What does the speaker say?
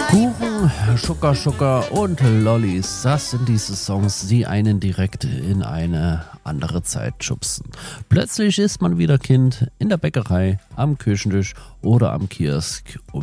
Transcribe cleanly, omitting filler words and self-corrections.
Kuchen, Schocker, Schocker und Lollis, das sind diese Songs, die einen direkt in eine andere Zeit schubsen. Plötzlich ist man wieder Kind in der Bäckerei, am Küchentisch oder am Kiosk und